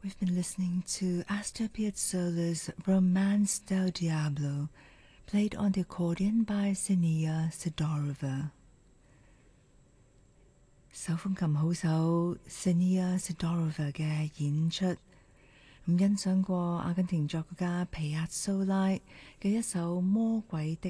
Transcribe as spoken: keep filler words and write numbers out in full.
We've been listening to Astor Piazzolla's Romance del Diablo, played on the accordion by Senia Sidorova. 手風琴好手 Senia Sidorova 嘅演出，咁欣賞過阿根廷作曲家皮亞蘇拉嘅一首《魔鬼的